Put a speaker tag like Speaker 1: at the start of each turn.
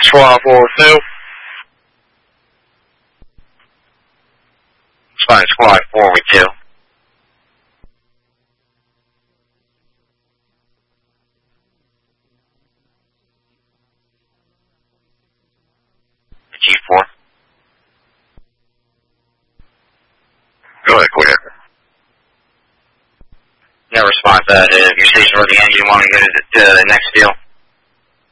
Speaker 1: Squad 4-2. Squad 4 with 2. G4. Go ahead, clear. No response. If your station or the engine want to get it to the next deal.